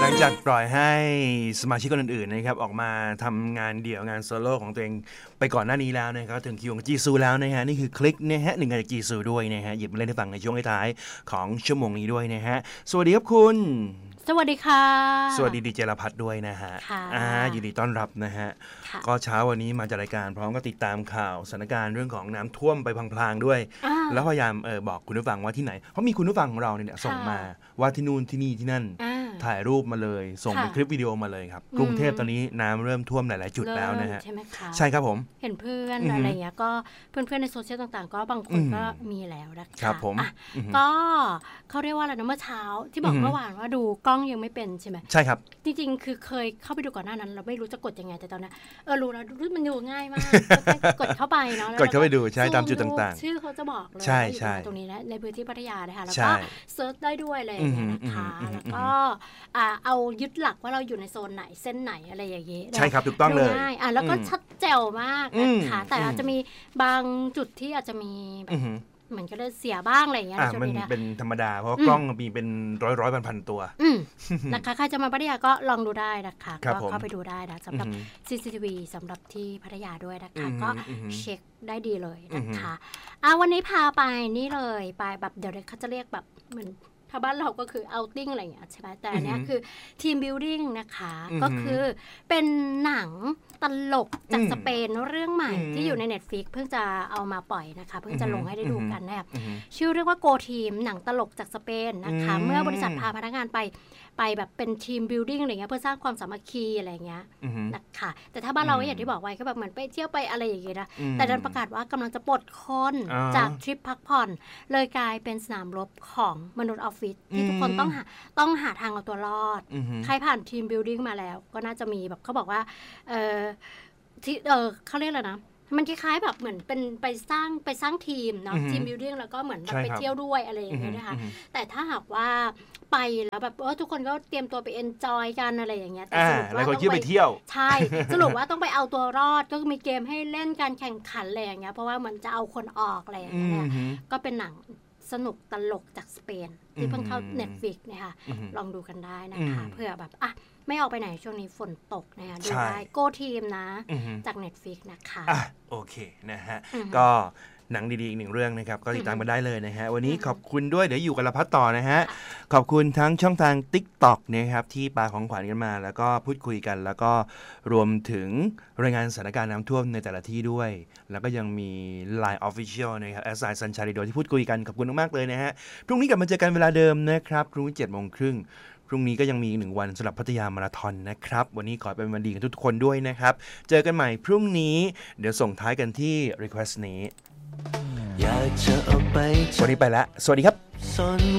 ลังจากปล่อยให้สมาชิกคนอื่นๆนะครับออกมาทำงานเดี่ยวงานโซโล่ของตัวเองไปก่อนหน้านี้แล้วนะครับถึงคิวของจีซูแล้วนะฮะนี่คือคลิกนะฮะหนึ่งงานจากจีซูด้วยนะฮะหยิบมาเล่นให้ฟังในช่วงท้ายของชั่วโมงนี้ด้วยนะฮะสวัสดีครับคุณสวัสดีค่ะสวัสดีดีเจรพัฒน์ด้วยนะฮะยินดีต้อนรับนะฮะก็เช้าวันนี้มาจัดรายการพร้อมก็ติดตามข่าวสถานการณ์เรื่องของน้ำท่วมไปพลางๆด้วยแล้วพยายามบอกคุณผู้ฟังว่าที่ไหนเพราะมีคุณผู้ฟังของเราเนี่ยส่งมาว่าที่นู่นที่นี่ที่นั่นถ่ายรูปมาเลยส่งเป็นคลิปวิดีโอมาเลยครับกรุงเทพตอนนี้น้ำเริ่มท่วมหลายๆจุดแล้วนะฮะใช่ไหมคะใช่ครับผมเห็นเพื่อนอะไรเงี้ยก็เพื่อนๆในโซเชียลต่างๆก็บางคนก็มีแล้วนะคะครับผมก็เขาเรียกว่าอะไรนะเมื่อเช้าที่บอกเมื่อวานว่าดูกล้องยังไม่เป็นใช่ไหมใช่ครับจริงๆคือเคยเข้าไปดูก่อนหน้านั้นเราไม่รู้จะกดยังไงแต่ตอนนี้รู้แล้วมันดูง่ายมากกดเข้าไปเนาะกดเข้าไปดูใช่ตามจุดต่างๆชื่อเขาจะบอกเลยใช่ตรงนี้นะในพื้นที่พัทยานะคะแล้วก็เซิร์ชได้ด้วยอะไรอย่างเงี้ยนะคะแล้วก็เอายึดหลักว่าเราอยู่ในโซนไหนเส้นไหนอะไรอย่างเงี้ยใช่ครับถูกต้องเลยง่ายแล้วก็ชัดแจ๋วมากนะคะแต่อาจจะมีบางจุดที่อาจจะมีเหมือนก็ได้เสียบ้างอะไรอย่างเงี้ยมันเป็นธรรมดาเพราะกล้องมีเป็นร้อยพันตัวนะคะใครจะมาพัทยาก็ลองดูได้นะคะก็เข้าไปดูได้นะสำหรับ CCTV สำหรับที่พัทยาด้วยนะคะก็เช็คได้ดีเลยนะคะวันนี้พาไปนี่เลยไปแบบเดี๋ยวเขาจะเรียกแบบเหมือนถ้าบ้านเราก็คือ outing อะไรอย่างเงี้ยใช่ไหมแต่อันนี้คือ team building นะคะก็คือเป็นหนังตลกจากสเปนเรื่องใหม่ที่อยู่ใน Netflix เพิ่งจะเอามาปล่อยนะคะเพิ่งจะลงให้ได้ดูกันนะครับชื่อเรียกว่า Go Team หนังตลกจากสเปนนะคะเมื่อบริษัทพาพนักงานไปแบบเป็น team building อะไรเงี้ยเพื่อสร้างความสามัคคีอะไรเงี้ยนะคะแต่ถ้าบ้านเราก็อย่างที่บอกไว้ก็แบบเหมือนไปเที่ยวไปอะไรอย่างเงี้ยนะแต่ดันประกาศว่ากำลังจะปลดคนจากทริปพักผ่อนเลยกลายเป็นสนามรบของมนุษย์ออฟฟิศที่ทุกคนต้องหาทางเอาตัวรอดใครผ่านทีมบิลดิ้งมาแล้วก็น่าจะมีแบบเขาบอกว่าที่เขาเรียกอะไรนะมันคล้ายๆแบบเหมือนเป็นไปสร้างทีมเนาะทีมบิลดิ้งแล้วก็เหมือนแบบไปเที่ยวด้วยอะไรอย่างเงี้ยนะคะแต่ถ้าหากว่าไปแล้วแบบทุกคนก็เตรียมตัวไปเอนจอยกันอะไรอย่างเงี้ยแต่สรุปว่าต้องไปเที่ยวใช่สรุปว่าต้องไปเอาตัวรอดก็มีเกมให้เล่นการแข่งขันอะไรอย่างเงี้ยเพราะว่ามันจะเอาคนออกอะไรอย่างเงี้ยก็เป็นหนังสนุกตลกจากสเปนที่เพิ่งเข้า Netflix นะคะลองดูกันได้นะคะเพื่อแบบไม่ออกไปไหนช่วงนี้ฝนตกนะคะดูได้โก้ทีมนะจาก Netflix นะคะโอเคนะฮะก็หนังดีๆอีกหนึ่งเรื่องนะครับก็ติดตามกันได้เลยนะฮะวันนี้ขอบคุณด้วยเดี๋ยวอยู่กับรพัฒน์ต่อนะฮะขอบคุณทั้งช่องทาง TikTok นะครับที่ปาของขวัญกันมาแล้วก็พูดคุยกันแล้วก็รวมถึงรายงานสถานการณ์น้ำท่วมในแต่ละที่ด้วยแล้วก็ยังมี Line Official นะครับ @sunshine radio ที่พูดคุยกันขอบคุณมากๆเลยนะฮะพรุ่งนี้กลับมาเจอกันเวลาเดิมนะครับพรุ่งนี้ 7:30 น.พรุ่งนี้ก็ยังมีอีก1วันสำหรับพัทยามาราธอนนะครับวันนี้ขอเป็นวันดีกันทุกคนด้วยนะครับเจอกันใหม่พรุ่งนี้เดี๋ยวส่งท้ายกันที่ request นี้อยากจะเอาไปวันนี้ไปแล้วสวัสดีครับ